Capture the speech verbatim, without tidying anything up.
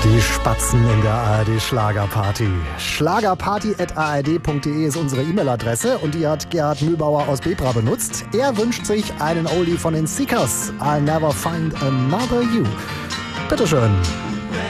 Die Spatzen in der A R D Schlagerparty. Schlagerparty at a r d punkt d e ist unsere E-Mail-Adresse und die hat Gerhard Mühlbauer aus Bebra benutzt. Er wünscht sich einen Oldie von den Seekers. I'll never find another you. Bitteschön.